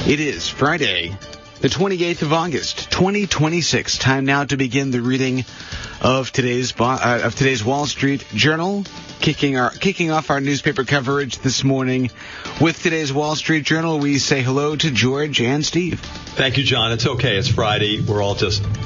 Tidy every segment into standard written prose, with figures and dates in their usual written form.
It is Friday, the 28th of August, 2026. Time now to begin the reading of today's Wall Street Journal. Kicking off our newspaper coverage this morning with today's Wall Street Journal, we say hello to George and Steve. Thank you, John. It's okay. It's Friday. We're going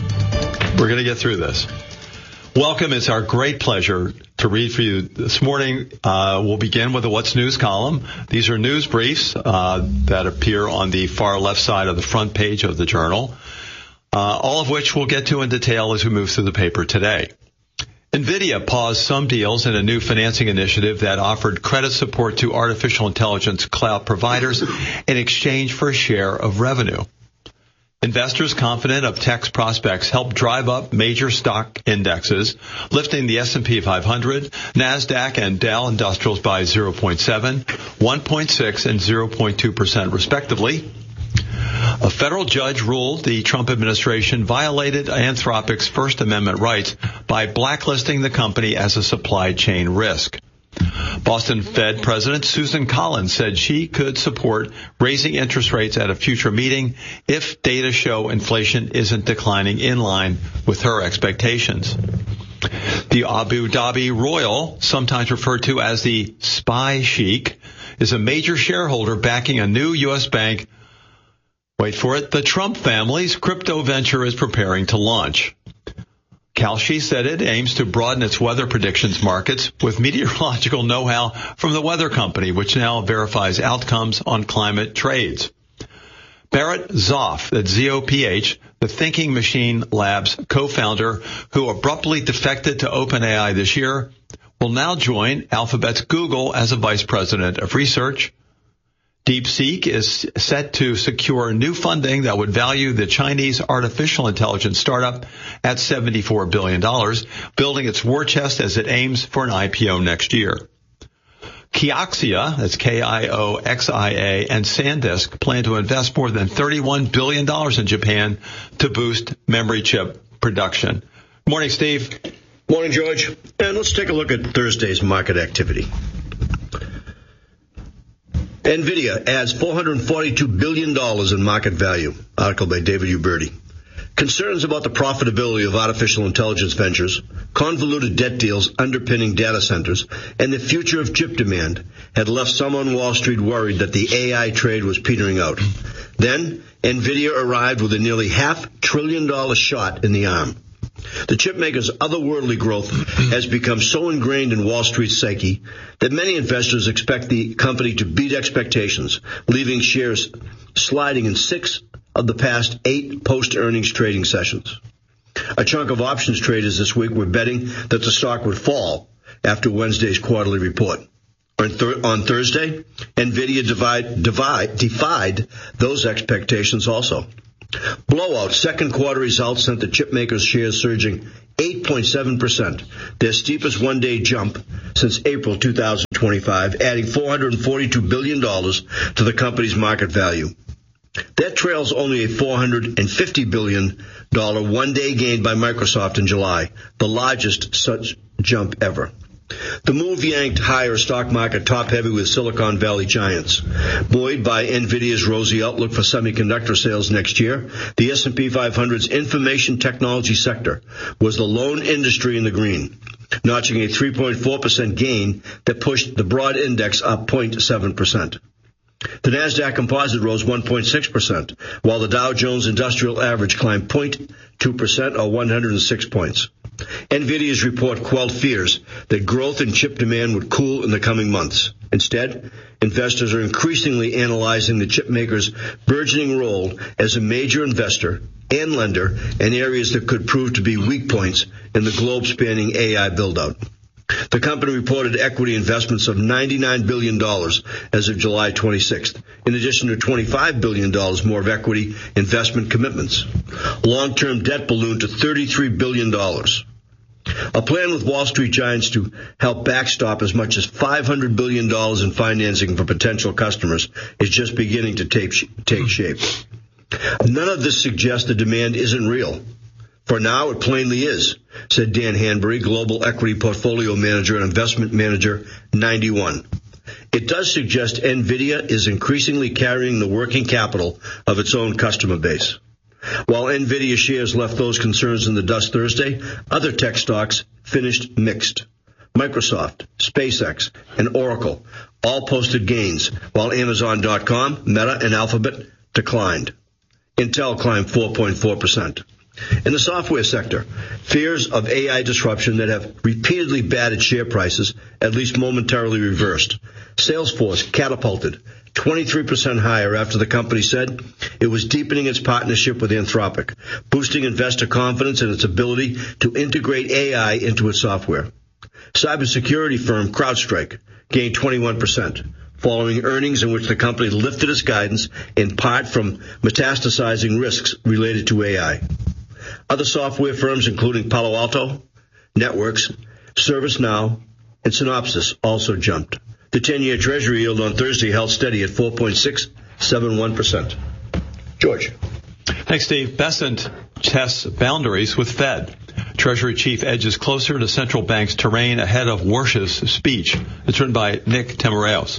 to get through this. Welcome. It's our great pleasure to read for you this morning. We'll begin with the What's News column. These are news briefs that appear on the far left side of the front page of the Journal, all of which we'll get to in detail as we move through the paper today. NVIDIA paused some deals in a new financing initiative that offered credit support to artificial intelligence cloud providers in exchange for a share of revenue. Investors confident of tech's prospects helped drive up major stock indexes, lifting the S&P 500, NASDAQ, and Dow Industrials by 0.7, 1.6, and 0.2% respectively. A federal judge ruled the Trump administration violated Anthropic's First Amendment rights by blacklisting the company as a supply chain risk. Boston Fed President Susan Collins said she could support raising interest rates at a future meeting if data show inflation isn't declining in line with her expectations. The Abu Dhabi Royal, sometimes referred to as the Spy Sheikh, is a major shareholder backing a new U.S. bank. Wait for it. The Trump family's crypto venture is preparing to launch. Kalshi said it aims to broaden its weather predictions markets with meteorological know-how from the weather company, which now verifies outcomes on climate trades. Barrett Zoff, that's Z-O-P-H, the Thinking Machine Labs co-founder who abruptly defected to OpenAI this year, will now join Alphabet's Google as a vice president of research. DeepSeek is set to secure new funding that would value the Chinese artificial intelligence startup at $74 billion, building its war chest as it aims for an IPO next year. Kioxia, that's K-I-O-X-I-A, and SanDisk plan to invest more than $31 billion in Japan to boost memory chip production. Morning, Steve. Morning, George. And let's take a look at Thursday's market activity. NVIDIA adds $442 billion in market value. Article by David Uberti. Concerns about the profitability of artificial intelligence ventures, convoluted debt deals underpinning data centers, and the future of chip demand had left some on Wall Street worried that the AI trade was petering out. Then, NVIDIA arrived with a nearly $500 billion shot in the arm. The chipmaker's otherworldly growth has become so ingrained in Wall Street's psyche that many investors expect the company to beat expectations, leaving shares sliding in 6 of the past 8 post-earnings trading sessions. A chunk of options traders this week were betting that the stock would fall after Wednesday's quarterly report. On Thursday, NVIDIA defied those expectations also. Blowout second quarter results sent the chipmaker's shares surging 8.7%, their steepest one-day jump since April 2025, adding $442 billion to the company's market value. That trails only a $450 billion one-day gain by Microsoft in July, the largest such jump ever. The move yanked higher stock market top-heavy with Silicon Valley giants. Buoyed by NVIDIA's rosy outlook for semiconductor sales next year, the S&P 500's information technology sector was the lone industry in the green, notching a 3.4% gain that pushed the broad index up 0.7%. The NASDAQ composite rose 1.6%, while the Dow Jones Industrial Average climbed 0.2% or 106 points. NVIDIA's report quelled fears that growth in chip demand would cool in the coming months. Instead, investors are increasingly analyzing the chipmaker's burgeoning role as a major investor and lender in areas that could prove to be weak points in the globe-spanning AI build-out. The company reported equity investments of $99 billion as of July 26th, in addition to $25 billion more of equity investment commitments. Long-term debt ballooned to $33 billion. A plan with Wall Street giants to help backstop as much as $500 billion in financing for potential customers is just beginning to take shape. None of this suggests the demand isn't real. For now, it plainly is, said Dan Hanbury, Global Equity Portfolio Manager and Investment Manager 91. It does suggest NVIDIA is increasingly carrying the working capital of its own customer base. While NVIDIA shares left those concerns in the dust Thursday, other tech stocks finished mixed. Microsoft, SpaceX, and Oracle all posted gains, while Amazon.com, Meta, and Alphabet declined. Intel climbed 4.4%. In the software sector, fears of AI disruption that have repeatedly battered share prices at least momentarily reversed. Salesforce catapulted 23% higher after the company said it was deepening its partnership with Anthropic, boosting investor confidence in its ability to integrate AI into its software. Cybersecurity firm CrowdStrike gained 21%, following earnings in which the company lifted its guidance in part from metastasizing risks related to AI. Other software firms, including Palo Alto Networks, ServiceNow, and Synopsys, also jumped. The 10-year Treasury yield on Thursday held steady at 4.671%. George. Thanks, Steve. Bessent tests boundaries with Fed. Treasury chief edges closer to central bank's terrain ahead of Warsh's speech. It's written by Nick Tamareos.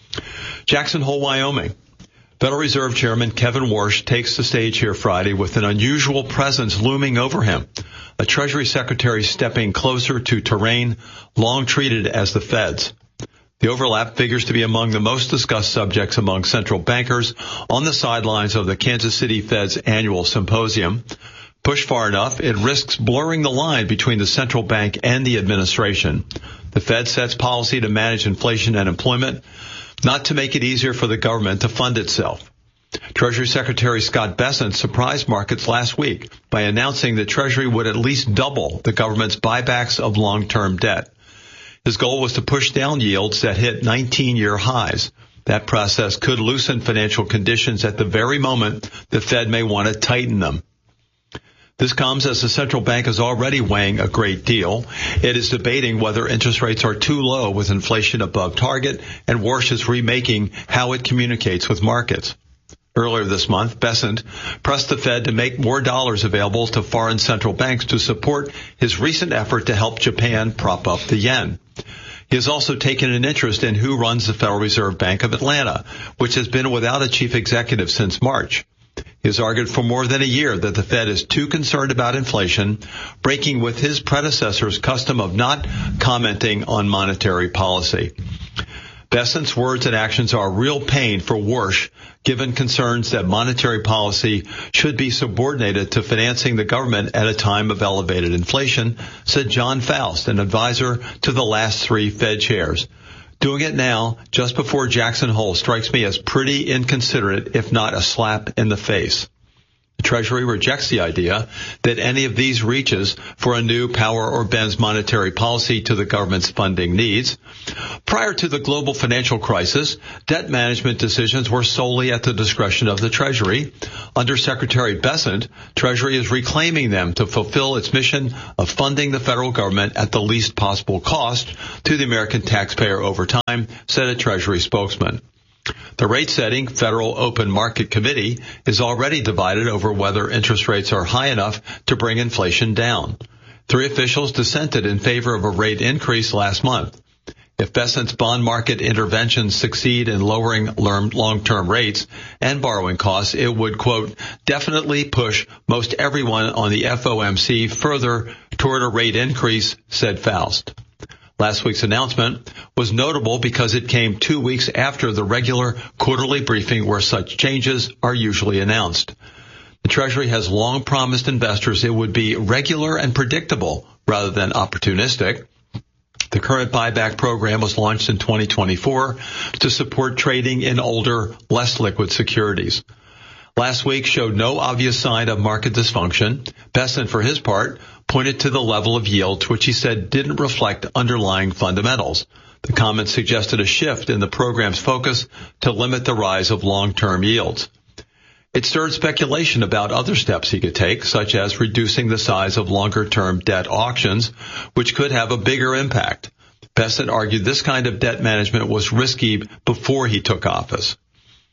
Jackson Hole, Wyoming. Federal Reserve Chairman Kevin Warsh takes the stage here Friday with an unusual presence looming over him. A Treasury Secretary stepping closer to terrain long treated as the Fed's. The overlap figures to be among the most discussed subjects among central bankers on the sidelines of the Kansas City Fed's annual symposium. Pushed far enough, it risks blurring the line between the central bank and the administration. The Fed sets policy to manage inflation and employment, not to make it easier for the government to fund itself. Treasury Secretary Scott Bessent surprised markets last week by announcing that Treasury would at least double the government's buybacks of long-term debt. His goal was to push down yields that hit 19-year highs. That process could loosen financial conditions at the very moment the Fed may want to tighten them. This comes as the central bank is already weighing a great deal. It is debating whether interest rates are too low with inflation above target, and Warsh is remaking how it communicates with markets. Earlier this month, Bessent pressed the Fed to make more dollars available to foreign central banks to support his recent effort to help Japan prop up the yen. He has also taken an interest in who runs the Federal Reserve Bank of Atlanta, which has been without a chief executive since March. He has argued for more than a year that the Fed is too concerned about inflation, breaking with his predecessor's custom of not commenting on monetary policy. Bessent's words and actions are real pain for Warsh, given concerns that monetary policy should be subordinated to financing the government at a time of elevated inflation, said John Faust, an advisor to the last three Fed chairs. Doing it now, just before Jackson Hole, strikes me as pretty inconsiderate, if not a slap in the face. The Treasury rejects the idea that any of these reaches for a new power or bends monetary policy to the government's funding needs. Prior to the global financial crisis, debt management decisions were solely at the discretion of the Treasury. Under Secretary Bessent, Treasury is reclaiming them to fulfill its mission of funding the federal government at the least possible cost to the American taxpayer over time, said a Treasury spokesman. The rate-setting Federal Open Market Committee is already divided over whether interest rates are high enough to bring inflation down. 3 officials dissented in favor of a rate increase last month. If Bessent's bond market interventions succeed in lowering long-term rates and borrowing costs, it would, quote, definitely push most everyone on the FOMC further toward a rate increase, said Faust. Last week's announcement was notable because it came 2 weeks after the regular quarterly briefing where such changes are usually announced. The Treasury has long promised investors it would be regular and predictable rather than opportunistic. The current buyback program was launched in 2024 to support trading in older, less liquid securities. Last week showed no obvious sign of market dysfunction. Bessent, for his part, pointed to the level of yields, which he said didn't reflect underlying fundamentals. The comments suggested a shift in the program's focus to limit the rise of long-term yields. It stirred speculation about other steps he could take, such as reducing the size of longer-term debt auctions, which could have a bigger impact. Bessent argued this kind of debt management was risky before he took office.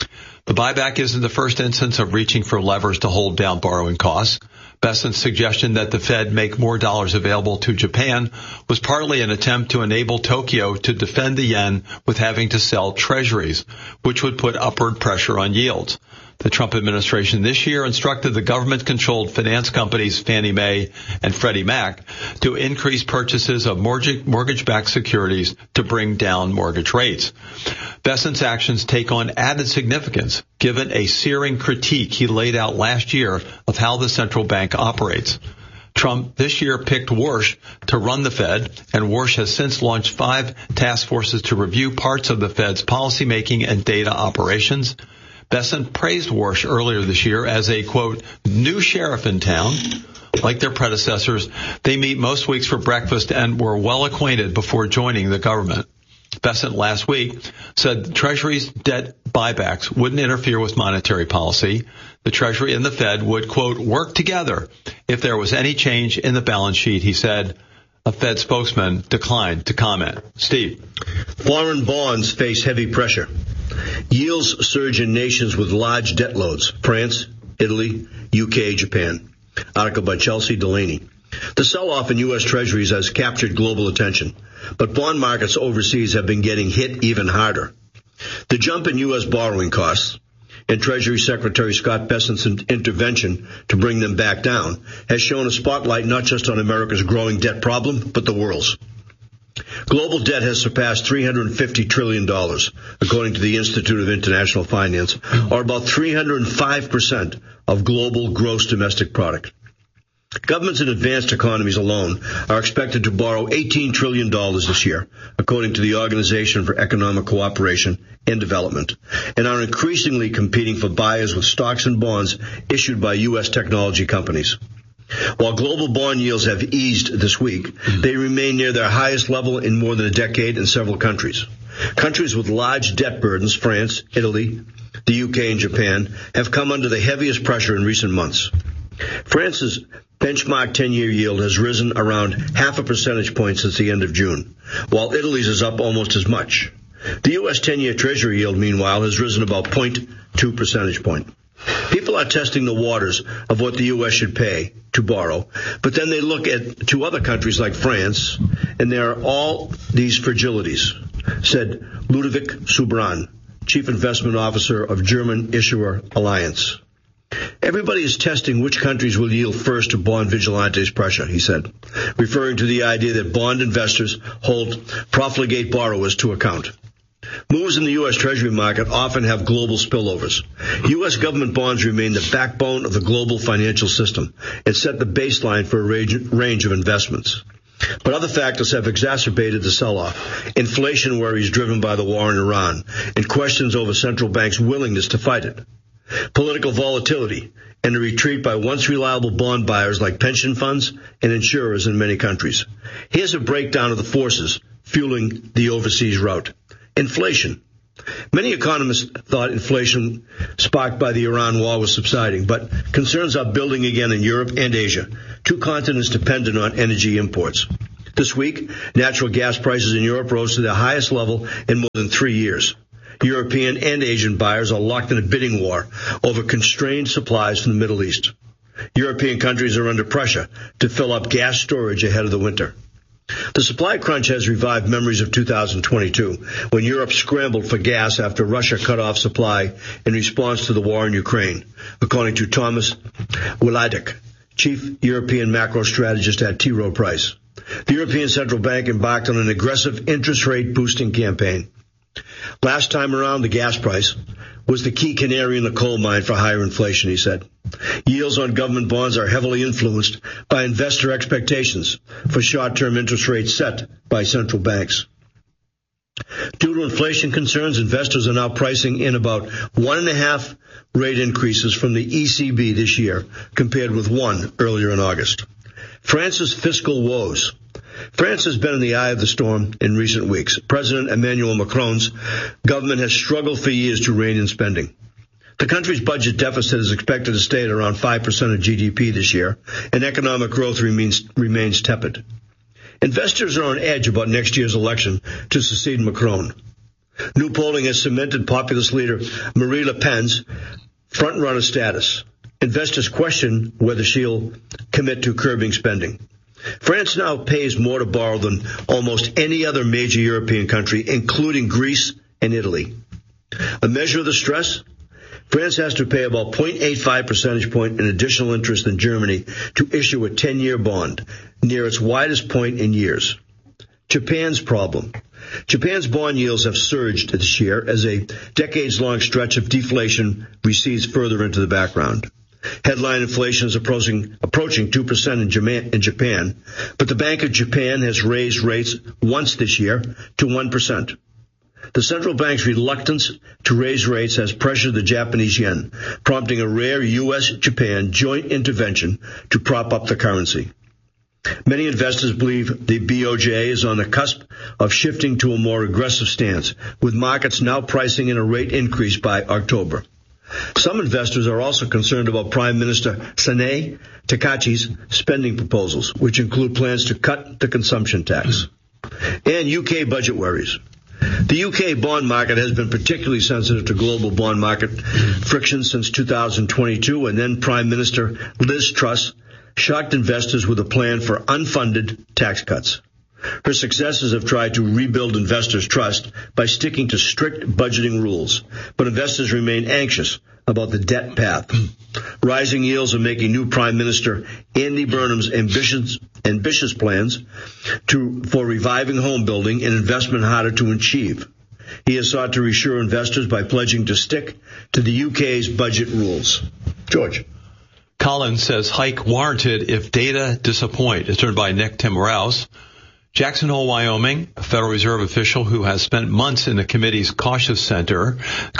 The buyback isn't the first instance of reaching for levers to hold down borrowing costs. Bessent's suggestion that the Fed make more dollars available to Japan was partly an attempt to enable Tokyo to defend the yen with having to sell treasuries, which would put upward pressure on yields. The Trump administration this year instructed the government-controlled finance companies Fannie Mae and Freddie Mac to increase purchases of mortgage-backed securities to bring down mortgage rates. Bessent's actions take on added significance given a searing critique he laid out last year of how the central bank operates. Trump this year picked Warsh to run the Fed, and Warsh has since launched 5 task forces to review parts of the Fed's policymaking and data operations. Bessent praised Warsh earlier this year as a, quote, new sheriff in town. Like their predecessors, they meet most weeks for breakfast and were well acquainted before joining the government. Bessent last week said the Treasury's debt buybacks wouldn't interfere with monetary policy. The Treasury and the Fed would, quote, work together if there was any change in the balance sheet, he said. A Fed spokesman declined to comment. Steve. Foreign bonds face heavy pressure. Yields surge in nations with large debt loads. France, Italy, UK, Japan. Article by Chelsea Delaney. The sell-off in U.S. Treasuries has captured global attention, but bond markets overseas have been getting hit even harder. The jump in U.S. borrowing costs and Treasury Secretary Scott Bessent's intervention to bring them back down has shown a spotlight not just on America's growing debt problem, but the world's. Global debt has surpassed $350 trillion, according to the Institute of International Finance, or about 305% of global gross domestic product. Governments in advanced economies alone are expected to borrow $18 trillion this year, according to the Organization for Economic Cooperation and Development, and are increasingly competing for buyers with stocks and bonds issued by U.S. technology companies. While global bond yields have eased this week, they remain near their highest level in more than a decade in several countries. Countries with large debt burdens, France, Italy, the UK, and Japan, have come under the heaviest pressure in recent months. France's benchmark 10-year yield has risen around 0.5 percentage point since the end of June, while Italy's is up almost as much. The U.S. 10-year Treasury yield, meanwhile, has risen about 0.2 percentage point. People are testing the waters of what the U.S. should pay to borrow, but then they look to other countries like France, and there are all these fragilities, said Ludovic Subran, Chief Investment Officer of German Issuer Alliance. Everybody is testing which countries will yield first to bond vigilantes pressure, he said, referring to the idea that bond investors hold profligate borrowers to account. Moves in the U.S. Treasury market often have global spillovers. U.S. government bonds remain the backbone of the global financial system and set the baseline for a range of investments. But other factors have exacerbated the sell-off. Inflation worries driven by the war in Iran and questions over central banks' willingness to fight it. Political volatility and a retreat by once reliable bond buyers like pension funds and insurers in many countries. Here's a breakdown of the forces fueling the overseas rout. Inflation. Many economists thought inflation sparked by the Iran war was subsiding, but concerns are building again in Europe and Asia, 2 continents dependent on energy imports. This week, natural gas prices in Europe rose to their highest level in more than 3 years. European and Asian buyers are locked in a bidding war over constrained supplies from the Middle East. European countries are under pressure to fill up gas storage ahead of the winter. The supply crunch has revived memories of 2022, when Europe scrambled for gas after Russia cut off supply in response to the war in Ukraine, according to Thomas Wiladek, Chief European Macro Strategist at T. Rowe Price. The European Central Bank embarked on an aggressive interest rate boosting campaign. Last time around, the gas price was the key canary in the coal mine for higher inflation, he said. Yields on government bonds are heavily influenced by investor expectations for short-term interest rates set by central banks. Due to inflation concerns, investors are now pricing in about 1.5 rate increases from the ECB this year, compared with 1 earlier in August. France's fiscal woes. France has been in the eye of the storm in recent weeks. President Emmanuel Macron's government has struggled for years to rein in spending. The country's budget deficit is expected to stay at around 5% of GDP this year, and economic growth remains tepid. Investors are on edge about next year's election to succeed Macron. New polling has cemented populist leader Marine Le Pen's front-runner status. Investors question whether she'll commit to curbing spending. France now pays more to borrow than almost any other major European country, including Greece and Italy. A measure of the stress? France has to pay about 0.85 percentage point in additional interest than Germany to issue a 10-year bond, near its widest point in years. Japan's problem. Japan's bond yields have surged this year as a decades-long stretch of deflation recedes further into the background. Headline inflation is approaching 2% in Japan, but the Bank of Japan has raised rates once this year to 1%. The central bank's reluctance to raise rates has pressured the Japanese yen, prompting a rare U.S.-Japan joint intervention to prop up the currency. Many investors believe the BOJ is on the cusp of shifting to a more aggressive stance, with markets now pricing in a rate increase by October. Some investors are also concerned about Prime Minister Sanae Takachi's spending proposals, which include plans to cut the consumption tax. And UK budget worries. The UK bond market has been particularly sensitive to global bond market friction since 2022, and then Prime Minister Liz Truss shocked investors with a plan for unfunded tax cuts. Her successors have tried to rebuild investors' trust by sticking to strict budgeting rules, but investors remain anxious about the debt path. Rising yields are making new Prime Minister Andy Burnham's ambitious plans for reviving home building and investment harder to achieve. He has sought to reassure investors by pledging to stick to the UK's budget rules. George. Collins says hike warranted if data disappoint. It's written by Nick Timrouse. Jackson Hole, Wyoming, a Federal Reserve official who has spent months in the committee's cautious center,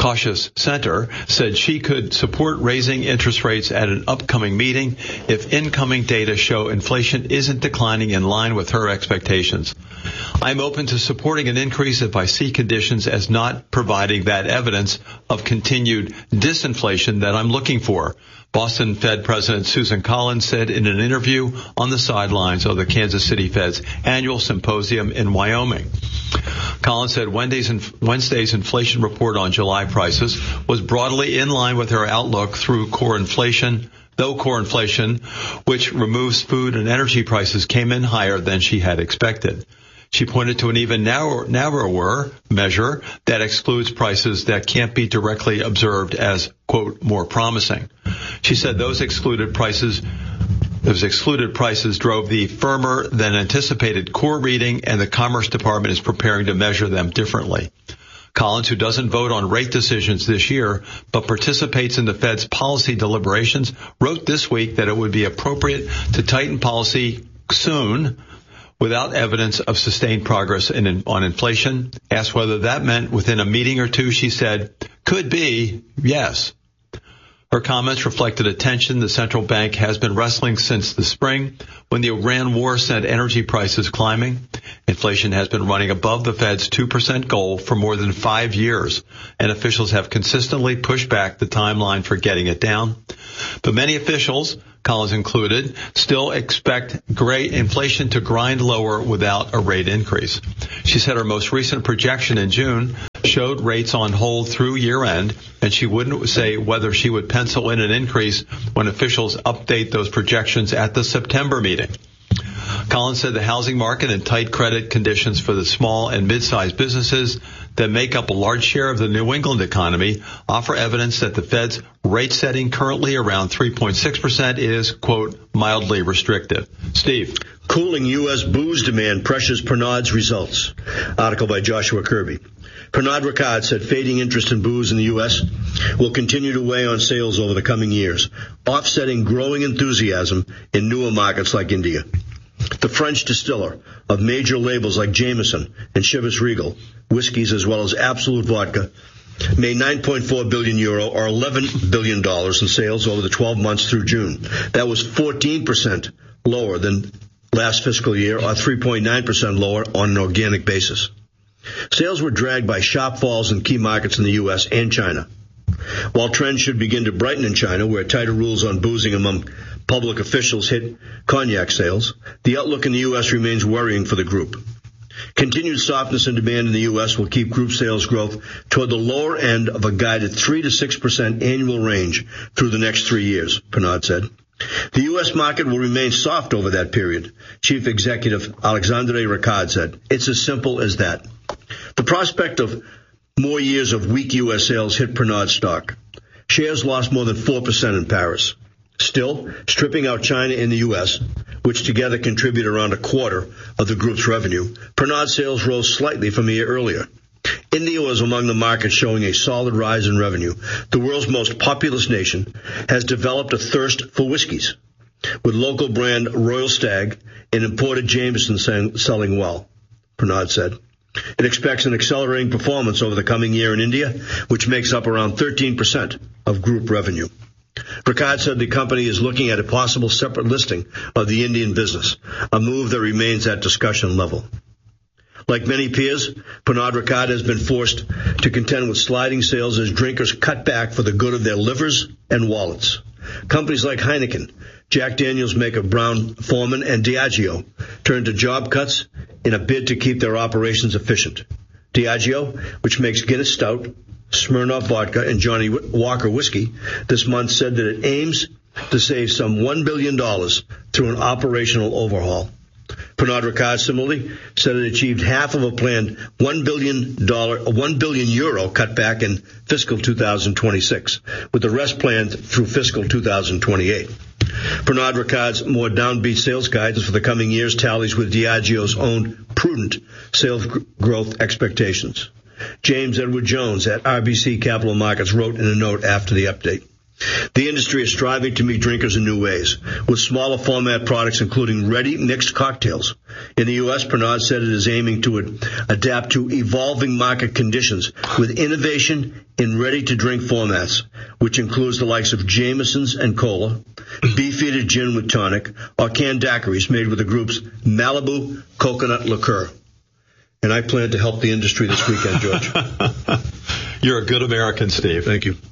said she could support raising interest rates at an upcoming meeting if incoming data show inflation isn't declining in line with her expectations. I'm open to supporting an increase if I see conditions as not providing that evidence of continued disinflation that I'm looking for, Boston Fed President Susan Collins said in an interview on the sidelines of the Kansas City Fed's annual symposium in Wyoming. Collins said Wednesday's inflation report on July prices was broadly in line with her outlook though core inflation, which removes food and energy prices, came in higher than she had expected. She pointed to an even narrower measure that excludes prices that can't be directly observed as, quote, more promising. She said those excluded prices drove the firmer than anticipated core reading, and the Commerce Department is preparing to measure them differently. Collins, who doesn't vote on rate decisions this year but participates in the Fed's policy deliberations, wrote this week that it would be appropriate to tighten policy soon without evidence of sustained progress on inflation. Asked whether that meant within a meeting or two, she said, could be, yes. Her comments reflected a tension the central bank has been wrestling since the spring when the Iran war sent energy prices climbing. Inflation has been running above the Fed's 2% goal for more than 5 years, and officials have consistently pushed back the timeline for getting it down. But many officials, Collins included, still expect inflation to grind lower without a rate increase. She said her most recent projection in June showed rates on hold through year-end, and she wouldn't say whether she would pencil in an increase when officials update those projections at the September meeting. Collins said the housing market and tight credit conditions for the small and mid-sized businesses that make up a large share of the New England economy offer evidence that the Fed's rate setting currently around 3.6% is, quote, mildly restrictive. Steve. Cooling U.S. booze demand pressures Pernod's results. Article by Joshua Kirby. Pernod Ricard said fading interest in booze in the U.S. will continue to weigh on sales over the coming years, offsetting growing enthusiasm in newer markets like India. The French distiller of major labels like Jameson and Chivas Regal, whiskeys as well as Absolut Vodka, made €9.4 billion or $11 billion in sales over the 12 months through June. That was 14% lower than last fiscal year, or 3.9% lower on an organic basis. Sales were dragged by sharp falls in key markets in the U.S. and China. While trends should begin to brighten in China, where tighter rules on boozing among public officials hit cognac sales, the outlook in the U.S. remains worrying for the group. Continued softness in demand in the U.S. will keep group sales growth toward the lower end of a guided 3 to 6% annual range through the next 3 years, Pernod said. The U.S. market will remain soft over that period, Chief Executive Alexandre Ricard said. It's as simple as that. The prospect of more years of weak U.S. sales hit Pernod stock. Shares lost more than 4% in Paris. Still, stripping out China and the U.S., which together contribute around a quarter of the group's revenue, Pernod sales rose slightly from a year earlier. India was among the markets showing a solid rise in revenue. The world's most populous nation has developed a thirst for whiskeys, with local brand Royal Stag and imported Jameson selling well, Pernod said. It expects an accelerating performance over the coming year in India, which makes up around 13% of group revenue. Ricard said the company is looking at a possible separate listing of the Indian business, a move that remains at discussion level. Like many peers, Pernod Ricard has been forced to contend with sliding sales as drinkers cut back for the good of their livers and wallets. Companies like Heineken, Jack Daniel's maker Brown-Forman, and Diageo turned to job cuts in a bid to keep their operations efficient. Diageo, which makes Guinness Stout, Smirnoff Vodka, and Johnnie Walker Whiskey, this month said that it aims to save some $1 billion through an operational overhaul. Pernod Ricard similarly said it achieved half of a planned $1 billion cutback in fiscal 2026, with the rest planned through fiscal 2028. Pernod Ricard's more downbeat sales guidance for the coming years tallies with Diageo's own prudent sales growth expectations. James Edward Jones at RBC Capital Markets wrote in a note after the update. The industry is striving to meet drinkers in new ways, with smaller format products including ready mixed cocktails. In the U.S., Pernod said it is aiming to adapt to evolving market conditions with innovation in ready-to-drink formats, which includes the likes of Jameson's and Cola, beefeater gin with tonic, or canned daiquiris made with the group's Malibu coconut liqueur. And I plan to help the industry this weekend, George. You're a good American, Steve. Thank you.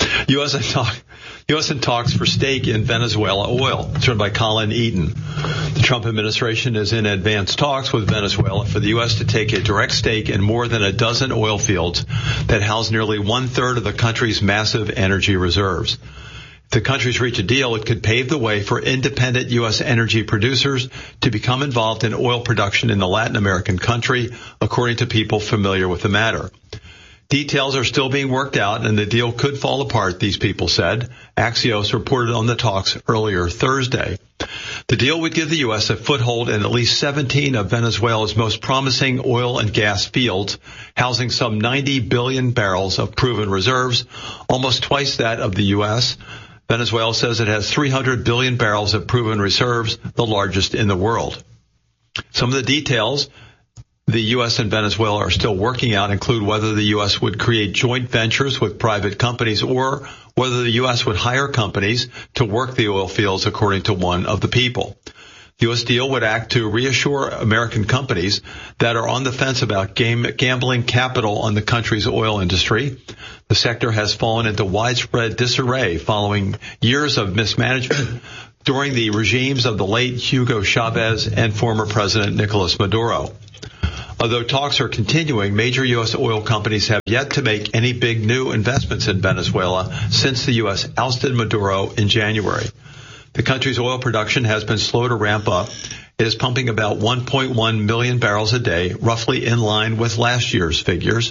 U.S. in talks for stake in Venezuela oil. It's written by Colin Eaton. The Trump administration is in advanced talks with Venezuela for the U.S. to take a direct stake in more than a dozen oil fields that house nearly one-third of the country's massive energy reserves. If the countries reach a deal, it could pave the way for independent U.S. energy producers to become involved in oil production in the Latin American country, according to people familiar with the matter. Details are still being worked out, and the deal could fall apart, these people said. Axios reported on the talks earlier Thursday. The deal would give the U.S. a foothold in at least 17 of Venezuela's most promising oil and gas fields, housing some 90 billion barrels of proven reserves, almost twice that of the U.S. Venezuela says it has 300 billion barrels of proven reserves, the largest in the world. Some of the details the U.S. and Venezuela are still working out include whether the U.S. would create joint ventures with private companies or whether the U.S. would hire companies to work the oil fields, according to one of the people. The U.S. deal would act to reassure American companies that are on the fence about gambling capital on the country's oil industry. The sector has fallen into widespread disarray following years of mismanagement during the regimes of the late Hugo Chavez and former President Nicolas Maduro. Although talks are continuing, major U.S. oil companies have yet to make any big new investments in Venezuela since the U.S. ousted Maduro in January. The country's oil production has been slow to ramp up. It is pumping about 1.1 million barrels a day, roughly in line with last year's figures.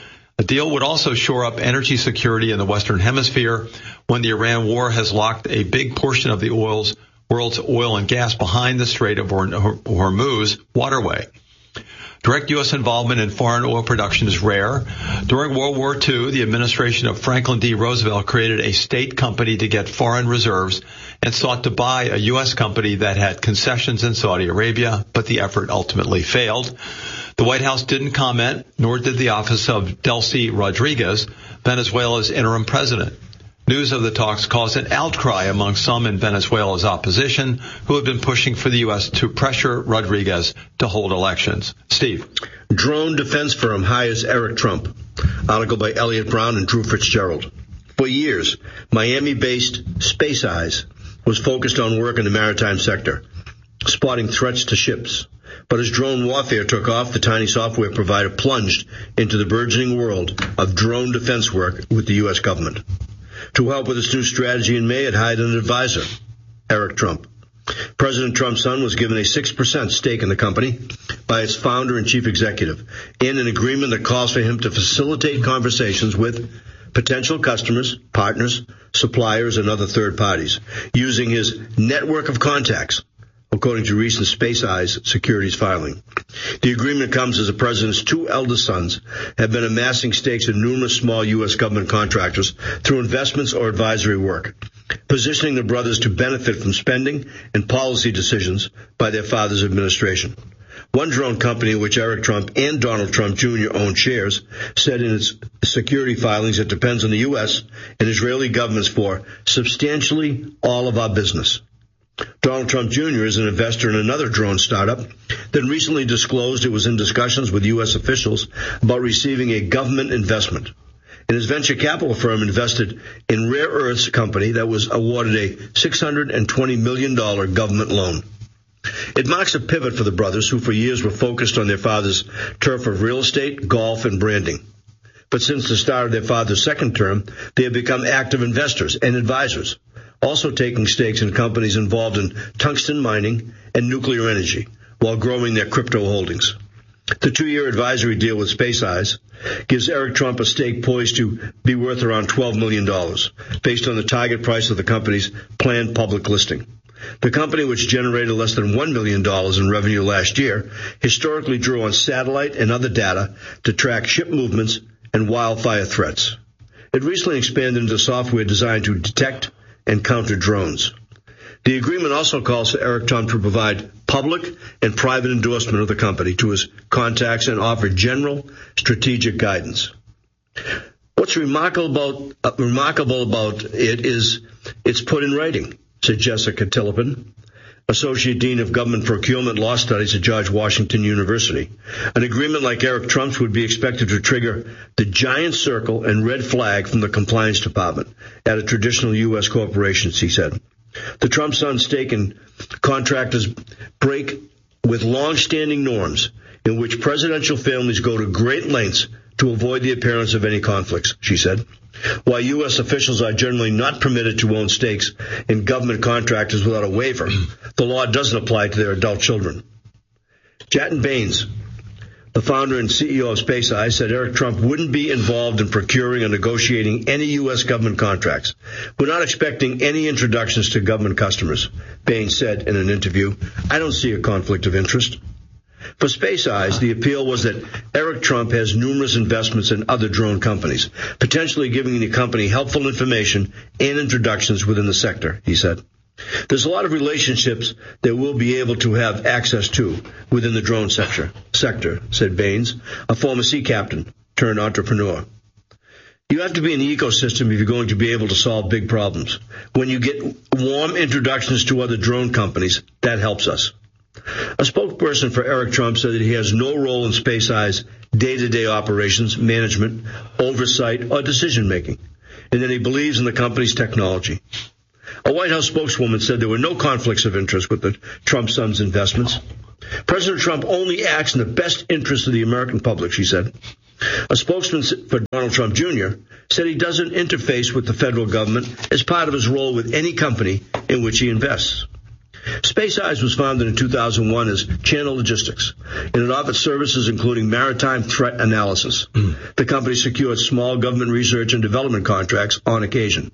A deal would also shore up energy security in the Western Hemisphere when the Iran war has locked a big portion of the world's oil and gas behind the Strait of Hormuz waterway. Direct U.S. involvement in foreign oil production is rare. During World War II, the administration of Franklin D. Roosevelt created a state company to get foreign reserves and sought to buy a U.S. company that had concessions in Saudi Arabia, but the effort ultimately failed. The White House didn't comment, nor did the office of Delcy Rodriguez, Venezuela's interim president. News of the talks caused an outcry among some in Venezuela's opposition, who have been pushing for the U.S. to pressure Rodriguez to hold elections. Steve. Drone defense firm hires Eric Trump. Article by Elliot Brown and Drew Fitzgerald. For years, Miami-based Space Eyes was focused on work in the maritime sector, spotting threats to ships. But as drone warfare took off, the tiny software provider plunged into the burgeoning world of drone defense work with the U.S. government. To help with its new strategy in May, it hired an advisor, Eric Trump. President Trump's son was given a 6% stake in the company by its founder and chief executive in an agreement that calls for him to facilitate conversations with potential customers, partners, suppliers, and other third parties using his network of contacts, according to recent Space Eyes Securities filing. The agreement comes as the president's two eldest sons have been amassing stakes in numerous small U.S. government contractors through investments or advisory work, positioning the brothers to benefit from spending and policy decisions by their father's administration. One drone company in which Eric Trump and Donald Trump Jr. own shares said in its security filings it depends on the U.S. and Israeli governments for substantially all of our business. Donald Trump Jr. is an investor in another drone startup that recently disclosed it was in discussions with U.S. officials about receiving a government investment. And his venture capital firm invested in Rare Earths company that was awarded a $620 million government loan. It marks a pivot for the brothers, who for years were focused on their father's turf of real estate, golf, and branding. But since the start of their father's second term, they have become active investors and advisors, also taking stakes in companies involved in tungsten mining and nuclear energy, while growing their crypto holdings. The 2-year advisory deal with Space Eyes gives Eric Trump a stake poised to be worth around $12 million, based on the target price of the company's planned public listing. The company, which generated less than $1 million in revenue last year, historically drew on satellite and other data to track ship movements and wildfire threats. It recently expanded into software designed to detect and counter drones. The agreement also calls for Eric Trump to provide public and private endorsement of the company to his contacts and offer general strategic guidance. What's remarkable about it is it's put in writing, said Jessica Tillipin, Associate Dean of Government Procurement Law Studies at George Washington University. An agreement like Eric Trump's would be expected to trigger the giant circle and red flag from the Compliance Department at a traditional U.S. corporation, he said. The Trump son's stake in contractors break with long-standing norms in which presidential families go to great lengths to avoid the appearance of any conflicts, she said. While U.S. officials are generally not permitted to own stakes in government contractors without a waiver, the law doesn't apply to their adult children. Jatin Baines, the founder and CEO of Space Eyes, said Eric Trump wouldn't be involved in procuring or negotiating any U.S. government contracts. We're not expecting any introductions to government customers, Baines said in an interview. I don't see a conflict of interest. For Space Eyes, the appeal was that Eric Trump has numerous investments in other drone companies, potentially giving the company helpful information and introductions within the sector, he said. There's a lot of relationships that we'll be able to have access to within the drone sector, said Baines, a former sea captain turned entrepreneur. You have to be in the ecosystem if you're going to be able to solve big problems. When you get warm introductions to other drone companies, that helps us. A spokesperson for Eric Trump said that he has no role in Space Eyes' day-to-day operations, management, oversight, or decision-making, and that he believes in the company's technology. A White House spokeswoman said there were no conflicts of interest with the Trump son's investments. President Trump only acts in the best interest of the American public, she said. A spokesman for Donald Trump Jr. said he doesn't interface with the federal government as part of his role with any company in which he invests. Space Eyes was founded in 2001 as Channel Logistics, and it offered services including maritime threat analysis. The company secured small government research and development contracts on occasion.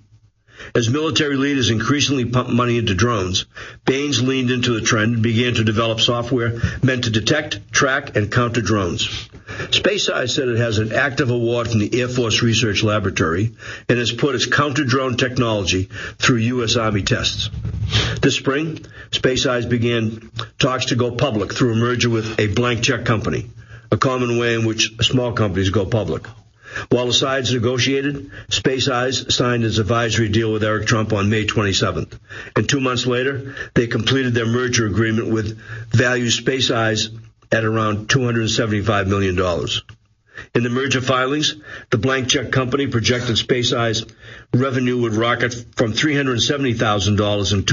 As military leaders increasingly pumped money into drones, Baines leaned into the trend and began to develop software meant to detect, track, and counter drones. Space Eyes said it has an active award from the Air Force Research Laboratory and has put its counter-drone technology through U.S. Army tests. This spring, Space Eyes began talks to go public through a merger with a blank check company, a common way in which small companies go public. While the sides negotiated, Space Eyes signed its advisory deal with Eric Trump on May 27th. And 2 months later, they completed their merger agreement with values Space Eyes at around $275 million. In the merger filings, the blank check company projected SpaceEye's revenue would rocket from $370,000 in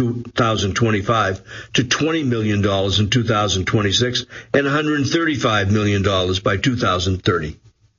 2025 to $20 million in 2026 and $135 million by 2030.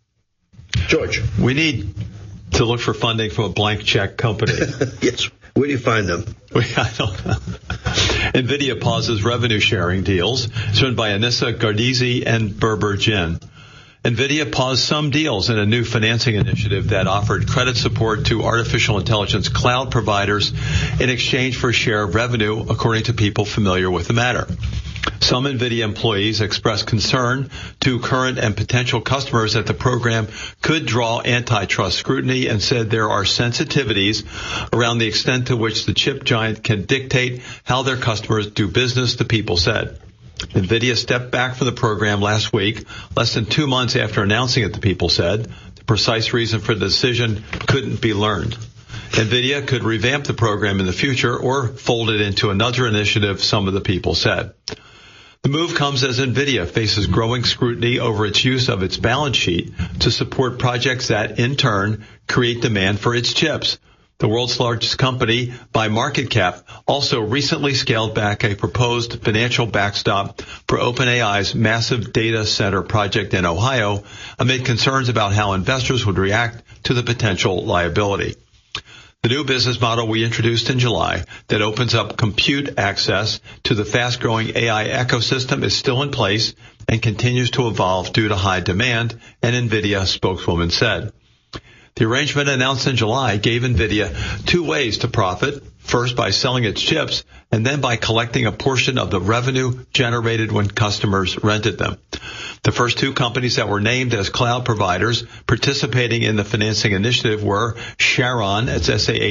George. We need to look for funding from a blank check company. Yes. Where do you find them? I don't know. NVIDIA pauses revenue sharing deals. It's run by Anissa Gardizzi and Berber Jin. NVIDIA paused some deals in a new financing initiative that offered credit support to artificial intelligence cloud providers in exchange for a share of revenue, according to people familiar with the matter. Some NVIDIA employees expressed concern to current and potential customers that the program could draw antitrust scrutiny and said there are sensitivities around the extent to which the chip giant can dictate how their customers do business, the people said. NVIDIA stepped back from the program last week, less than 2 months after announcing it, the people said. The precise reason for the decision couldn't be learned. NVIDIA could revamp the program in the future or fold it into another initiative, some of the people said. The move comes as NVIDIA faces growing scrutiny over its use of its balance sheet to support projects that, in turn, create demand for its chips. The world's largest company by market cap also recently scaled back a proposed financial backstop for OpenAI's massive data center project in Ohio amid concerns about how investors would react to the potential liability. The new business model we introduced in July that opens up compute access to the fast-growing AI ecosystem is still in place and continues to evolve due to high demand, an NVIDIA spokeswoman said. The arrangement announced in July gave NVIDIA 2 ways to profit, first by selling its chips and then by collecting a portion of the revenue generated when customers rented them. The first 2 companies that were named as cloud providers participating in the financing initiative were Sharon, it's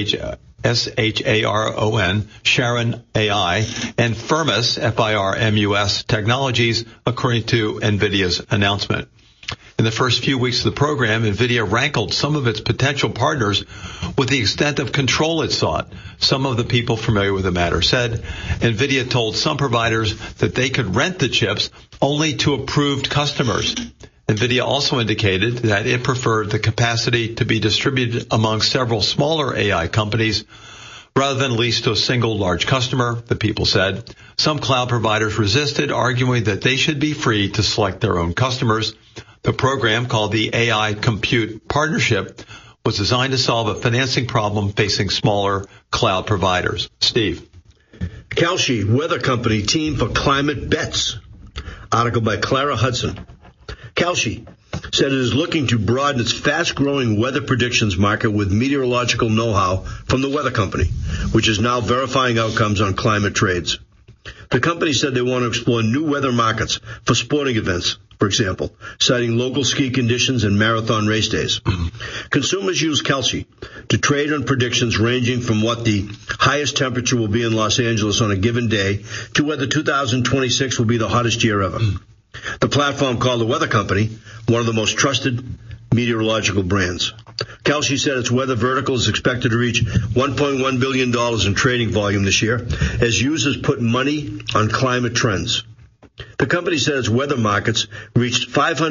S-H-A-R-O-N, Sharon AI, and Firmus, F-I-R-M-U-S Technologies, according to NVIDIA's announcement. In the first few weeks of the program, NVIDIA rankled some of its potential partners with the extent of control it sought. Some of the people familiar with the matter said NVIDIA told some providers that they could rent the chips only to approved customers. NVIDIA also indicated that it preferred the capacity to be distributed among several smaller AI companies rather than leased to a single large customer, the people said. Some cloud providers resisted, arguing that they should be free to select their own customers. The program, called the AI Compute Partnership, was designed to solve a financing problem facing smaller cloud providers. Steve. Kalshi Weather Company Team for Climate Bets. Article by Clara Hudson. Kalshi said it is looking to broaden its fast-growing weather predictions market with meteorological know-how from the weather company, which is now verifying outcomes on climate trades. The company said they want to explore new weather markets for sporting events, for example, citing local ski conditions and marathon race days. Consumers use Kalshi to trade on predictions ranging from what the highest temperature will be in Los Angeles on a given day to whether 2026 will be the hottest year ever. The platform, called the Weather Company, one of the most trusted meteorological brands. Kalshi said its weather vertical is expected to reach $1.1 billion in trading volume this year as users put money on climate trends. The company said its weather markets reached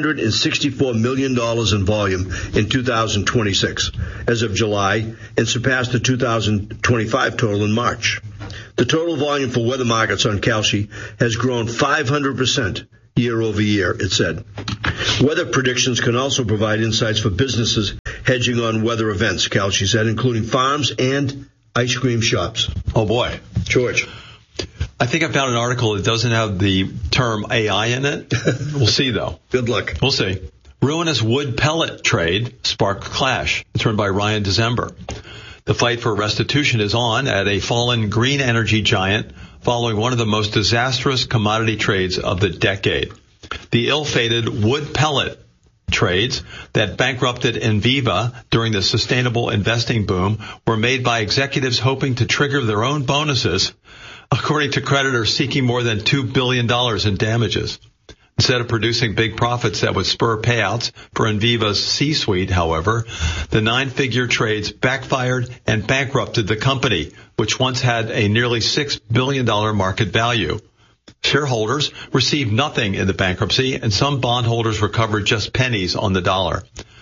$564 million in volume in 2026 as of July and surpassed the 2025 total in March. The total volume for weather markets on Kalshi has grown 500% year over year, it said. Weather predictions can also provide insights for businesses hedging on weather events, Kalshi said, including farms and ice cream shops. Oh, boy. George. I think I found an article that doesn't have the term AI in it. We'll see, though. Good luck. We'll see. Ruinous wood pellet trade sparked clash. It's run by Ryan December. The fight for restitution is on at a fallen green energy giant following one of the most disastrous commodity trades of the decade. The ill-fated wood pellet trades that bankrupted Enviva during the sustainable investing boom were made by executives hoping to trigger their own bonuses, according to creditors seeking more than $2 billion in damages. Instead of producing big profits that would spur payouts for Enviva's C-suite, however, the 9-figure trades backfired and bankrupted the company, which once had a nearly $6 billion market value. Shareholders received nothing in the bankruptcy, and some bondholders recovered just pennies on the dollar.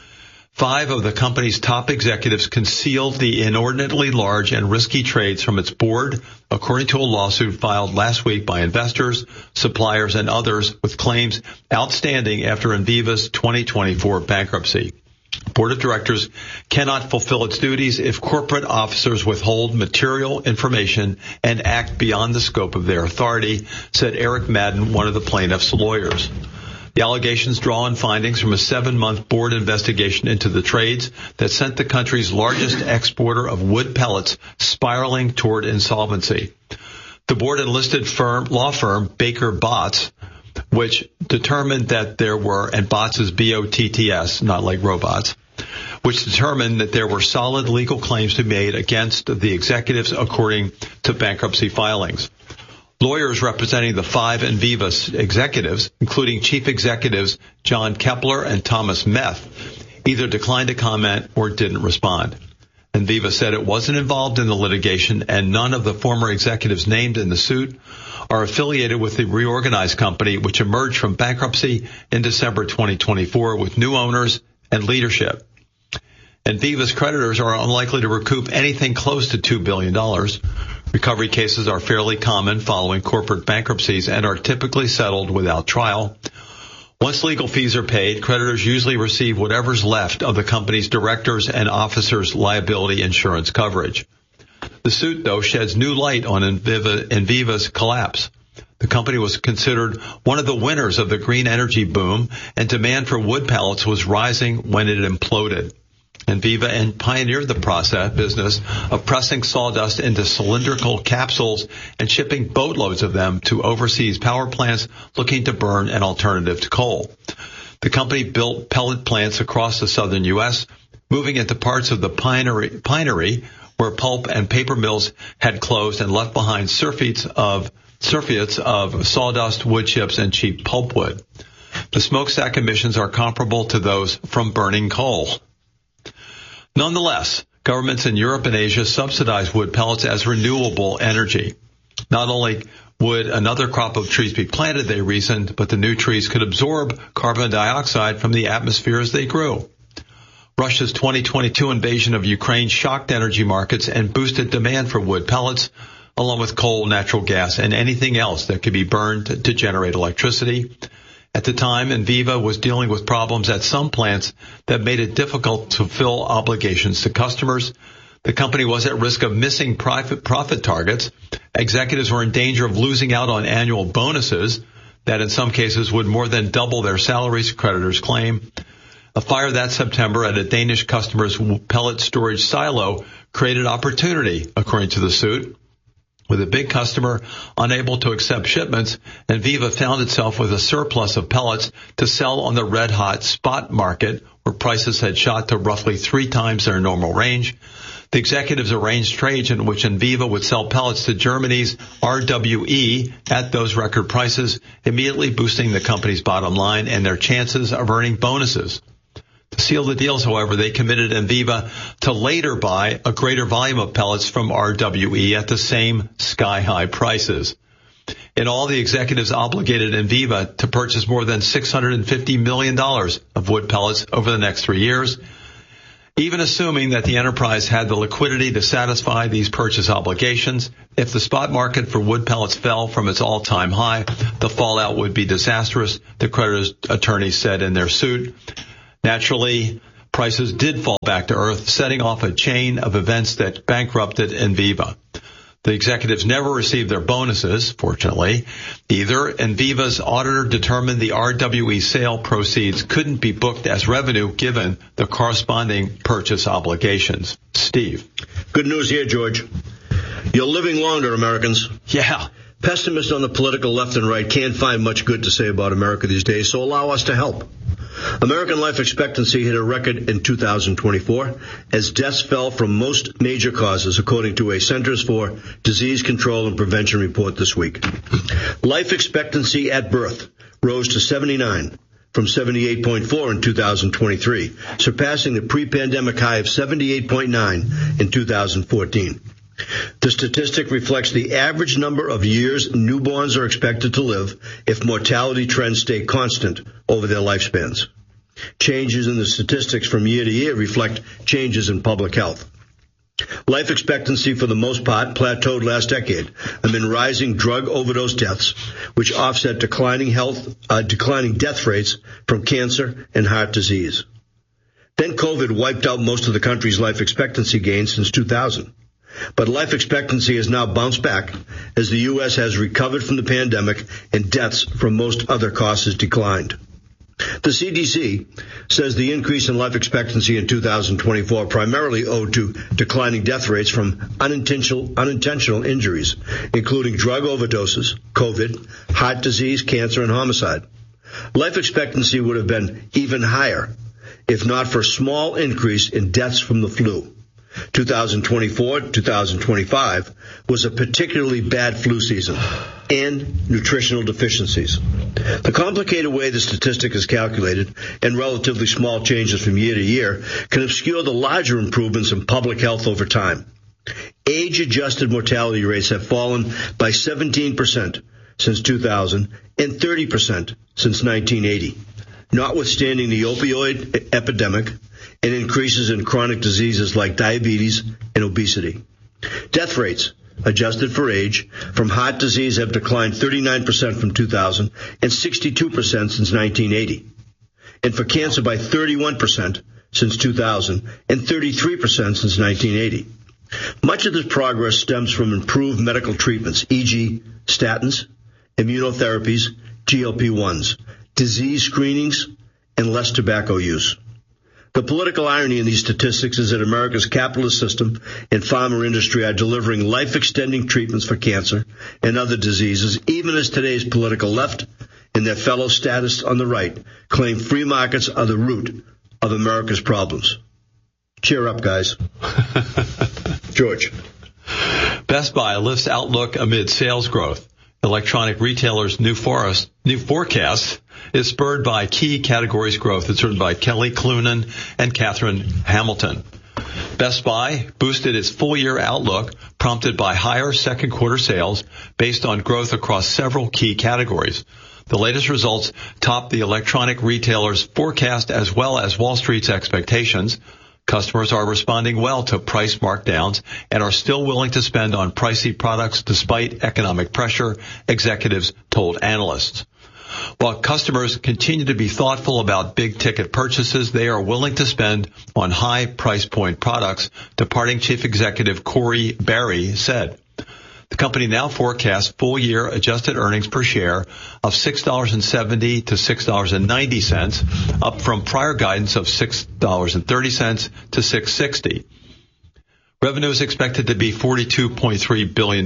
5 of the company's top executives concealed the inordinately large and risky trades from its board, according to a lawsuit filed last week by investors, suppliers, and others with claims outstanding after Enviva's 2024 bankruptcy. Board of Directors cannot fulfill its duties if corporate officers withhold material information and act beyond the scope of their authority, said Eric Madden, one of the plaintiff's lawyers. The allegations draw on findings from a 7-month board investigation into the trades that sent the country's largest exporter of wood pellets spiraling toward insolvency. The board enlisted law firm Baker Botts, which determined that there were, and Botts is B-O-T-T-S, not like robots, which determined that there were solid legal claims to be made against the executives according to bankruptcy filings. Lawyers representing the 5 Enviva executives, including chief executives John Kepler and Thomas Meth, either declined to comment or didn't respond. Enviva said it wasn't involved in the litigation, and none of the former executives named in the suit are affiliated with the reorganized company, which emerged from bankruptcy in December 2024 with new owners and leadership. Enviva's creditors are unlikely to recoup anything close to $2 billion. Recovery cases are fairly common following corporate bankruptcies and are typically settled without trial. Once legal fees are paid, creditors usually receive whatever's left of the company's directors' and officers' liability insurance coverage. The suit, though, sheds new light on Enviva's collapse. The company was considered one of the winners of the green energy boom, and demand for wood pellets was rising when it imploded. Enviva pioneered the business of pressing sawdust into cylindrical capsules and shipping boatloads of them to overseas power plants looking to burn an alternative to coal. The company built pellet plants across the southern U.S., moving into parts of the pinery where pulp and paper mills had closed and left behind surfeits of sawdust, wood chips, and cheap pulpwood. The smokestack emissions are comparable to those from burning coal. Nonetheless, governments in Europe and Asia subsidize wood pellets as renewable energy. Not only would another crop of trees be planted, they reasoned, but the new trees could absorb carbon dioxide from the atmosphere as they grew. Russia's 2022 invasion of Ukraine shocked energy markets and boosted demand for wood pellets, along with coal, natural gas, and anything else that could be burned to generate electricity. At the time, Enviva was dealing with problems at some plants that made it difficult to fulfill obligations to customers. The company was at risk of missing profit targets. Executives were in danger of losing out on annual bonuses that in some cases would more than double their salaries, creditors claim. A fire that September at a Danish customer's pellet storage silo created opportunity, according to the suit. With a big customer unable to accept shipments, Enviva found itself with a surplus of pellets to sell on the red-hot spot market, where prices had shot to roughly 3 times their normal range. The executives arranged trades in which Enviva would sell pellets to Germany's RWE at those record prices, immediately boosting the company's bottom line and their chances of earning bonuses. To seal the deals, however, they committed Enviva to later buy a greater volume of pellets from RWE at the same sky-high prices. In all, the executives obligated Enviva to purchase more than $650 million of wood pellets over the next 3 years. Even assuming that the enterprise had the liquidity to satisfy these purchase obligations, if the spot market for wood pellets fell from its all-time high, the fallout would be disastrous, the creditors' attorneys said in their suit. Naturally, prices did fall back to earth, setting off a chain of events that bankrupted Enviva. The executives never received their bonuses, fortunately, either. Enviva's auditor determined the RWE sale proceeds couldn't be booked as revenue given the corresponding purchase obligations. Steve. Good news here, George. You're living longer, Americans. Yeah. Pessimists on the political left and right can't find much good to say about America these days, so allow us to help. American life expectancy hit a record in 2024 as deaths fell from most major causes, according to a Centers for Disease Control and Prevention report this week. Life expectancy at birth rose to 79 from 78.4 in 2023, surpassing the pre-pandemic high of 78.9 in 2014. The statistic reflects the average number of years newborns are expected to live if mortality trends stay constant over their lifespans. Changes in the statistics from year to year reflect changes in public health. Life expectancy, for the most part, plateaued last decade amid rising drug overdose deaths, which offset declining death rates from cancer and heart disease. Then COVID wiped out most of the country's life expectancy gains since 2000. But life expectancy has now bounced back as the U.S. has recovered from the pandemic and deaths from most other causes declined. The CDC says the increase in life expectancy in 2024 primarily owed to declining death rates from unintentional injuries, including drug overdoses, COVID, heart disease, cancer, and homicide. Life expectancy would have been even higher if not for a small increase in deaths from the flu. 2024-2025 was a particularly bad flu season and nutritional deficiencies. The complicated way the statistic is calculated and relatively small changes from year to year can obscure the larger improvements in public health over time. Age-adjusted mortality rates have fallen by 17% since 2000 and 30% since 1980, notwithstanding the opioid epidemic and increases in chronic diseases like diabetes and obesity. Death rates, adjusted for age, from heart disease have declined 39% from 2000 and 62% since 1980. And for cancer by 31% since 2000 and 33% since 1980. Much of this progress stems from improved medical treatments, e.g. statins, immunotherapies, GLP-1s, disease screenings, and less tobacco use. The political irony in these statistics is that America's capitalist system and pharma industry are delivering life-extending treatments for cancer and other diseases, even as today's political left and their fellow statists on the right claim free markets are the root of America's problems. Cheer up, guys. George. Best Buy lifts outlook amid sales growth. Electronic retailers' new forecast is spurred by key categories growth. It's written by Kelly Clunan and Catherine Hamilton. Best Buy boosted its full-year outlook, prompted by higher second quarter sales based on growth across several key categories. The latest results topped the electronic retailers' forecast as well as Wall Street's expectations. Customers are responding well to price markdowns and are still willing to spend on pricey products despite economic pressure, executives told analysts. While customers continue to be thoughtful about big-ticket purchases, they are willing to spend on high price point products, departing Chief Executive Corey Barry said. The company now forecasts full-year adjusted earnings per share of $6.70 to $6.90, up from prior guidance of $6.30 to $6.60. Revenue is expected to be $42.3 billion to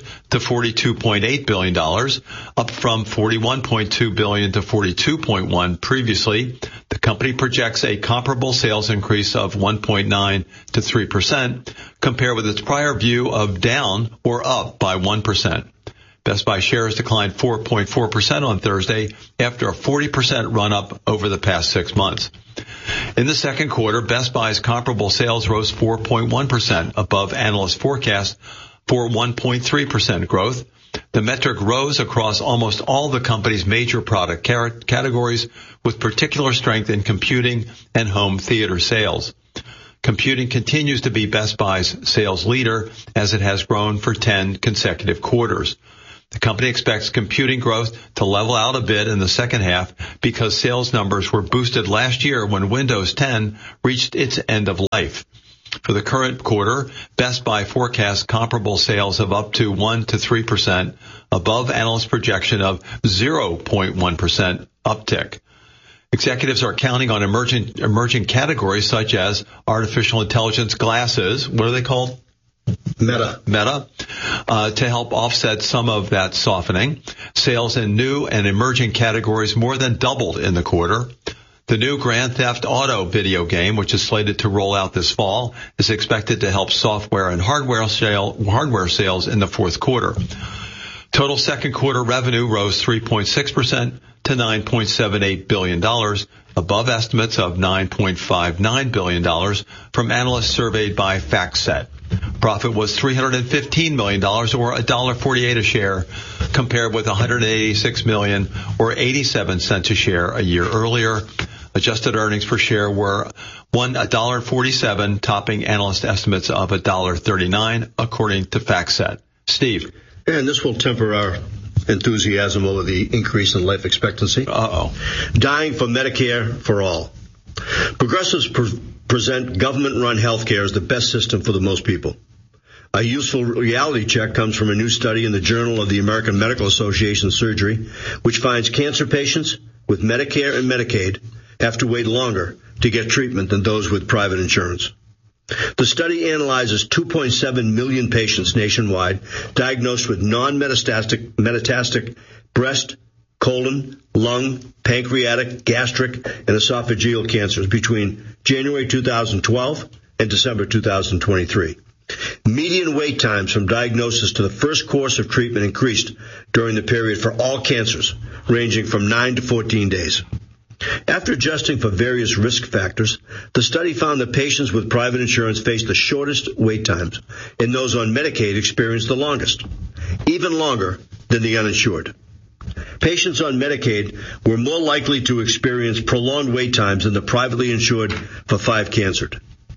$42.8 billion, up from $41.2 billion to $42.1 previously. The company projects a comparable sales increase of 1.9 to 3%, compared with its prior view of down or up by 1%. Best Buy shares declined 4.4% on Thursday after a 40% run-up over the past 6 months. In the second quarter, Best Buy's comparable sales rose 4.1% above analyst forecasts for 1.3% growth. The metric rose across almost all the company's major product categories, with particular strength in computing and home theater sales. Computing continues to be Best Buy's sales leader, as it has grown for 10 consecutive quarters. The company expects computing growth to level out a bit in the second half because sales numbers were boosted last year when Windows 10 reached its end of life. For the current quarter, Best Buy forecasts comparable sales of up to 1 to 3%, above analyst projection of 0.1% uptick. Executives are counting on emerging categories such as artificial intelligence glasses. What are they called? Meta, to help offset some of that softening. Sales in new and emerging categories more than doubled in the quarter. The new Grand Theft Auto video game, which is slated to roll out this fall, is expected to help software and hardware sales in the fourth quarter. Total second quarter revenue rose 3.6% to $9.78 billion. above estimates of $9.59 billion from analysts surveyed by FactSet. Profit was $315 million, or $1.48 a share, compared with $186 million, or 87 cents a share a year earlier. Adjusted earnings per share were $1.47, topping analyst estimates of $1.39, according to FactSet. Steve. And this will temper our enthusiasm over the increase in life expectancy. Dying for Medicare for all. Progressives present government-run health care as the best system for the most people. A useful reality check comes from a new study in the Journal of the American Medical Association Surgery, which finds cancer patients with Medicare and Medicaid have to wait longer to get treatment than those with private insurance. The study analyzes 2.7 million patients nationwide diagnosed with non-metastatic breast, colon, lung, pancreatic, gastric, and esophageal cancers between January 2012 and December 2023. Median wait times from diagnosis to the first course of treatment increased during the period for all cancers, ranging from 9 to 14 days. After adjusting for various risk factors, the study found that patients with private insurance faced the shortest wait times, and those on Medicaid experienced the longest, even longer than the uninsured. Patients on Medicaid were more likely to experience prolonged wait times than the privately insured for five cancers.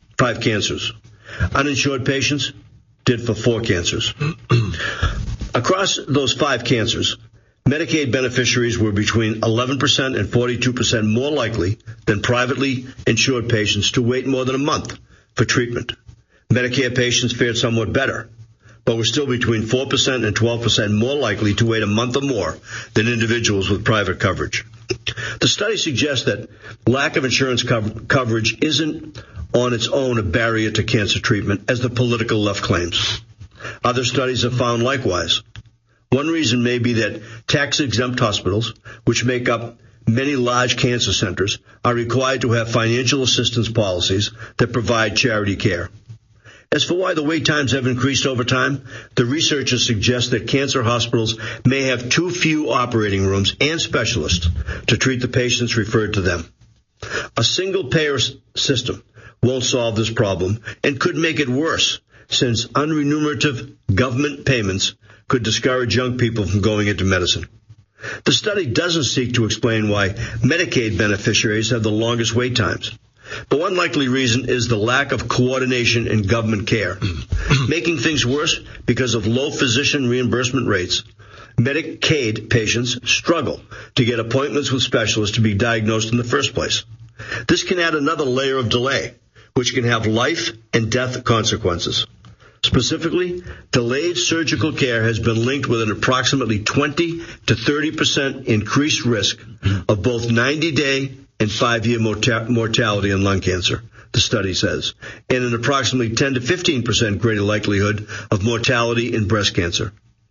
Uninsured patients did for 4 cancers. Across those 5 cancers, Medicaid beneficiaries were between 11% and 42% more likely than privately insured patients to wait more than a month for treatment. Medicare patients fared somewhat better, but were still between 4% and 12% more likely to wait a month or more than individuals with private coverage. The study suggests that lack of insurance coverage isn't on its own a barrier to cancer treatment, as the political left claims. Other studies have found likewise. One reason may be that tax-exempt hospitals, which make up many large cancer centers, are required to have financial assistance policies that provide charity care. As for why the wait times have increased over time, the researchers suggest that cancer hospitals may have too few operating rooms and specialists to treat the patients referred to them. A single-payer system won't solve this problem and could make it worse, since unremunerative government payments could discourage young people from going into medicine. The study doesn't seek to explain why Medicaid beneficiaries have the longest wait times. But one likely reason is the lack of coordination in government care. Making things worse, because of low physician reimbursement rates, Medicaid patients struggle to get appointments with specialists to be diagnosed in the first place. This can add another layer of delay, which can have life and death consequences. Specifically, delayed surgical care has been linked with an approximately 20 to 30% increased risk of both 90-day and 5-year mortality in lung cancer, the study says, and an approximately 10 to 15% greater likelihood of mortality in breast cancer.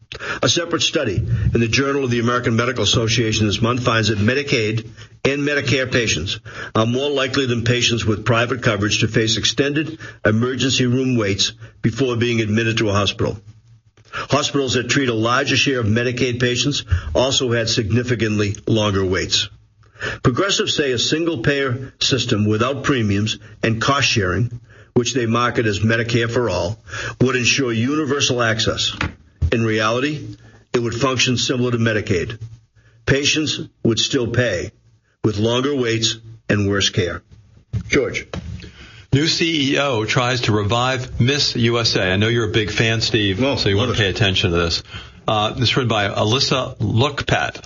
A separate study in the Journal of the American Medical Association this month finds that Medicaid and Medicare patients are more likely than patients with private coverage to face extended emergency room waits before being admitted to a hospital. Hospitals that treat a larger share of Medicaid patients also had significantly longer waits. Progressives say a single-payer system without premiums and cost-sharing, which they market as Medicare for all, would ensure universal access. In reality, it would function similar to Medicaid. Patients would still pay, with longer waits and worse care. George. New CEO tries to revive Miss USA. I know you're a big fan, Steve, so you want to pay attention to this. This is written by Alyssa Lookpat.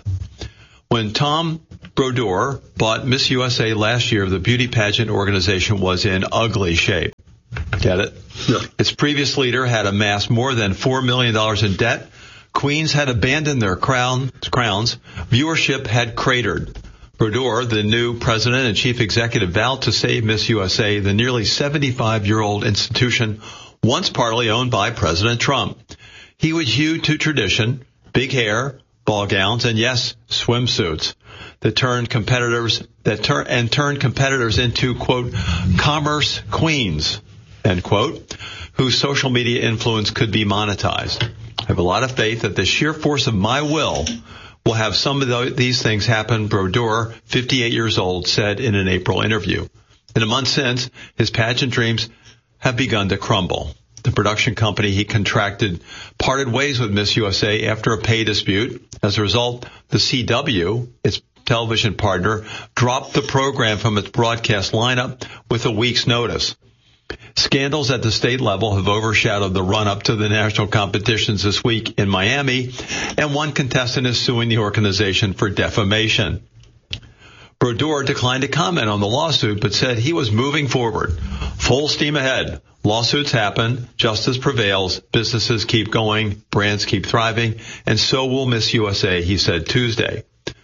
When Tom Brodeur bought Miss USA last year, the beauty pageant organization was in ugly shape. Get it? No. Its previous leader had amassed more than $4 million in debt. Queens had abandoned their crowns. Viewership had cratered. Brodeur, the new president and chief executive, vowed to save Miss USA, the nearly 75-year-old institution once partly owned by President Trump. He would hew to tradition, big hair, ball gowns, and yes, swimsuits that turned competitors into, quote, commerce queens, end quote, whose social media influence could be monetized. I have a lot of faith that the sheer force of my will will have some of these things happen, Brodeur, 58 years old, said in an April interview. In a month since, his pageant dreams have begun to crumble. The production company he contracted parted ways with Miss USA after a pay dispute. As a result, the CW, its television partner, dropped the program from its broadcast lineup with a week's notice. Scandals at the state level have overshadowed the run-up to the national competitions this week in Miami, and one contestant is suing the organization for defamation. Brodeur declined to comment on the lawsuit, but said he was moving forward. Full steam ahead. Lawsuits happen, justice prevails, businesses keep going, brands keep thriving, and so will Miss USA, he said Tuesday.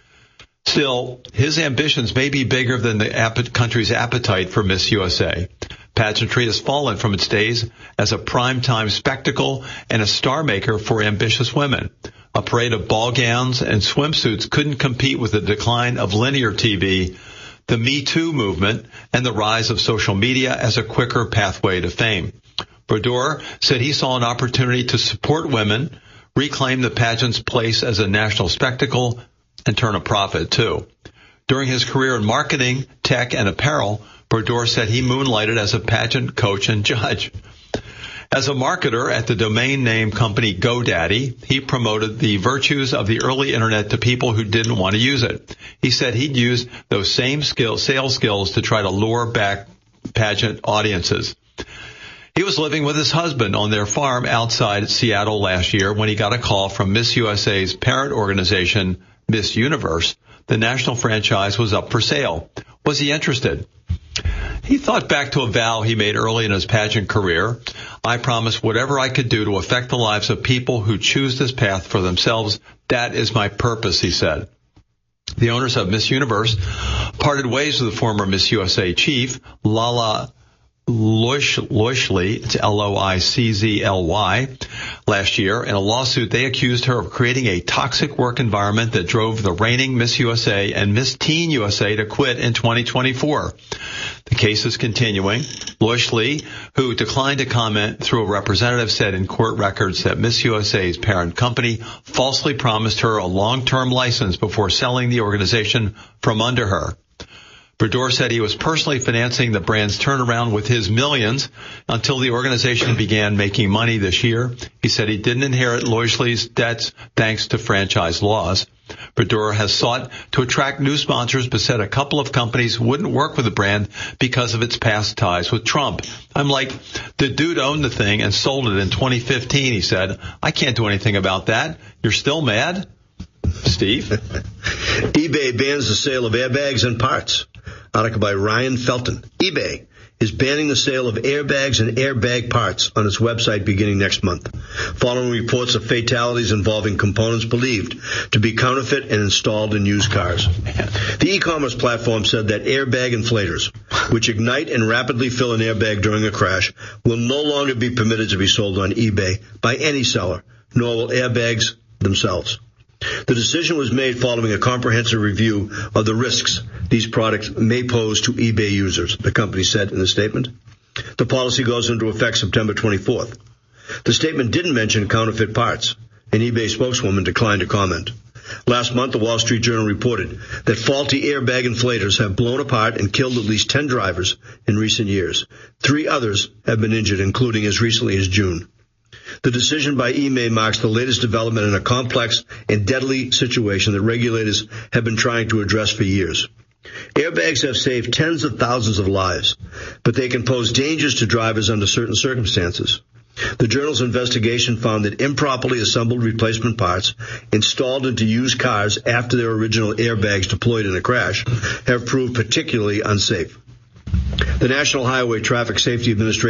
Still, his ambitions may be bigger than the country's appetite for Miss USA. Pageantry has fallen from its days as a primetime spectacle and a star maker for ambitious women. A parade of ball gowns and swimsuits couldn't compete with the decline of linear TV, the Me Too movement, and the rise of social media as a quicker pathway to fame. Brodeur said he saw an opportunity to support women, reclaim the pageant's place as a national spectacle, and turn a profit, too. During his career in marketing, tech, and apparel, Brodeur said he moonlighted as a pageant coach and judge. As a marketer at the domain name company GoDaddy, he promoted the virtues of the early internet to people who didn't want to use it. He said he'd use those same sales skills to try to lure back pageant audiences. He was living with his husband on their farm outside Seattle last year when he got a call from Miss USA's parent organization, Miss Universe. The national franchise was up for sale. Was he interested? He thought back to a vow he made early in his pageant career. I promised whatever I could do to affect the lives of people who choose this path for themselves. That is my purpose, he said. The owners of Miss Universe parted ways with the former Miss USA chief, Lala Loiszly, it's L-O-I-C-Z-L-Y, last year. In a lawsuit, they accused her of creating a toxic work environment that drove the reigning Miss USA and Miss Teen USA to quit in 2024. The case is continuing. Loiszly, who declined to comment through a representative, said in court records that Miss USA's parent company falsely promised her a long-term license before selling the organization from under her. Brodeur said he was personally financing the brand's turnaround with his millions until the organization began making money this year. He said he didn't inherit Loiszly's debts thanks to franchise laws. Brodeur has sought to attract new sponsors, but said a couple of companies wouldn't work with the brand because of its past ties with Trump. I'm like, the dude owned the thing and sold it in 2015, he said. I can't do anything about that. You're still mad? Steve? eBay bans the sale of airbags and parts. Article by Ryan Felton. eBay is banning the sale of airbags and airbag parts on its website beginning next month, following reports of fatalities involving components believed to be counterfeit and installed in used cars. The e-commerce platform said that airbag inflators, which ignite and rapidly fill an airbag during a crash, will no longer be permitted to be sold on eBay by any seller, nor will airbags themselves. The decision was made following a comprehensive review of the risks these products may pose to eBay users, the company said in a statement. The policy goes into effect September 24th. The statement didn't mention counterfeit parts. An eBay spokeswoman declined to comment. Last month, the Wall Street Journal reported that faulty airbag inflators have blown apart and killed at least 10 drivers in recent years. 3 others have been injured, including as recently as June. The decision by eBay marks the latest development in a complex and deadly situation that regulators have been trying to address for years. Airbags have saved tens of thousands of lives, but they can pose dangers to drivers under certain circumstances. The Journal's investigation found that improperly assembled replacement parts installed into used cars after their original airbags deployed in a crash have proved particularly unsafe. The National Highway Traffic Safety Administration